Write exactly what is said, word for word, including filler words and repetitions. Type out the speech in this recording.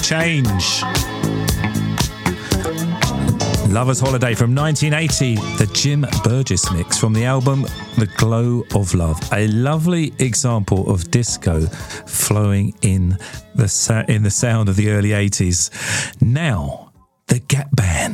Change. Lover's Holiday from nineteen eighty, the Jim Burgess mix from the album The Glow of Love. A lovely example of disco flowing in the, in the sound of the early eighties. Now, the Gap Band.